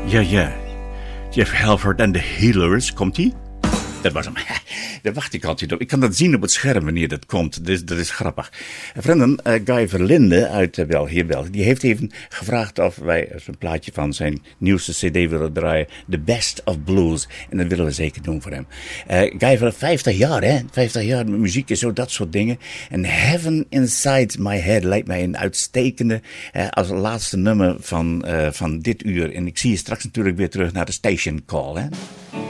Ja. Jeff Halford en de Healers, komt-ie? Dat was hem. Daar wacht ik altijd op. Ik kan dat zien op het scherm wanneer dat komt. Dat is grappig. Vrienden, Guy Verlinde uit België, die heeft even gevraagd of wij een plaatje van zijn nieuwste cd willen draaien. The Best of Blues. En dat willen we zeker doen voor hem. Guy, 50 jaar, hè? 50 jaar muziek en zo, dat soort dingen. En Heaven Inside My Head lijkt mij een uitstekende als laatste nummer van dit uur. En ik zie je straks natuurlijk weer terug naar de Station Call, hè?